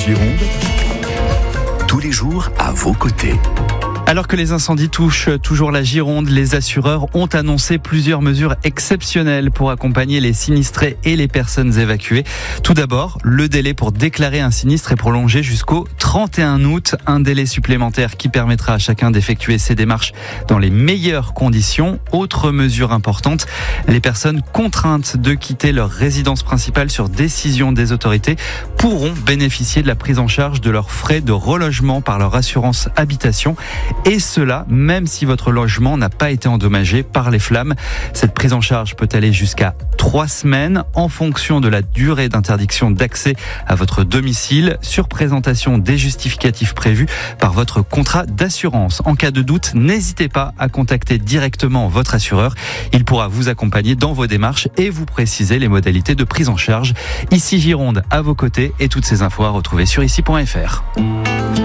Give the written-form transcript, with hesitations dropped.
Gironde, tous les jours à vos côtés. Alors que les incendies touchent toujours la Gironde, les assureurs ont annoncé plusieurs mesures exceptionnelles pour accompagner les sinistrés et les personnes évacuées. Tout d'abord, le délai pour déclarer un sinistre est prolongé jusqu'au 31 août. Un délai supplémentaire qui permettra à chacun d'effectuer ses démarches dans les meilleures conditions. Autre mesure importante, les personnes contraintes de quitter leur résidence principale sur décision des autorités pourront bénéficier de la prise en charge de leurs frais de relogement par leur assurance habitation. Et cela, même si votre logement n'a pas été endommagé par les flammes. Cette prise en charge peut aller jusqu'à 3 semaines en fonction de la durée d'interdiction d'accès à votre domicile, sur présentation des justificatifs prévus par votre contrat d'assurance. En cas de doute, n'hésitez pas à contacter directement votre assureur. Il pourra vous accompagner dans vos démarches et vous préciser les modalités de prise en charge. Ici Gironde, à vos côtés, et toutes ces infos à retrouver sur ici.fr.